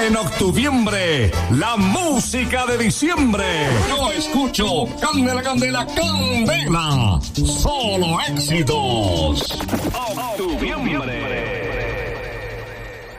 En octubre, la música de diciembre. Yo escucho Candela, Candela, Candela. Solo éxitos.